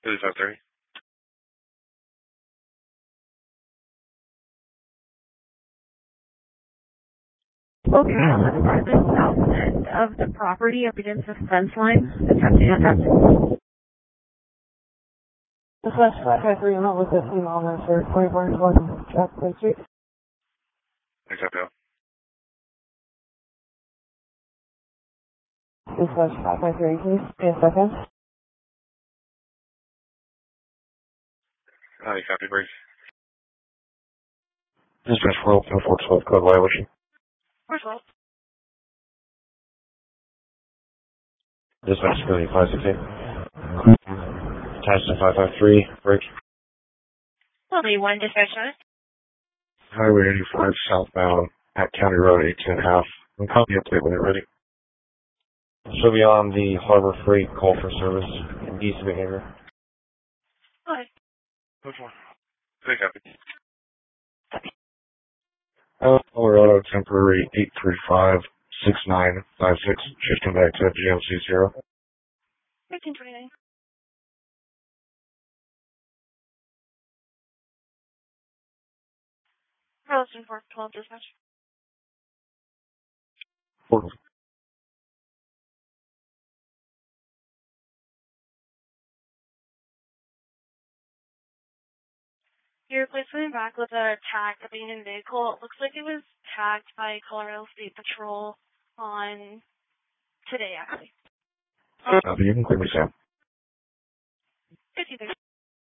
3530. Okay, on the department south end of the property up against the fence line. Attempting attack. Dispatch 553, I'm not with this email on sir. 24 Jack Play Street. Exactly. Dispatch 553, please. Give me a second. You copy, brief. Dispatch 412, code violation. 412. Dispatch 568. Attached to 553, break. Only one dispatch on it. Highway 85 southbound at County Road 18.5. And copy update when you're ready. She'll be on the Harbor Freight call for service and decent behavior. Okay. Which one? Copy. Colorado temporary 835-6956. Shifting back to GMC 0. 1529. Charleston 412 dispatch. You're placing back with a tagged abandoned vehicle. It looks like it was tagged by Colorado State Patrol on today, actually. You can clear me, Sam. 53.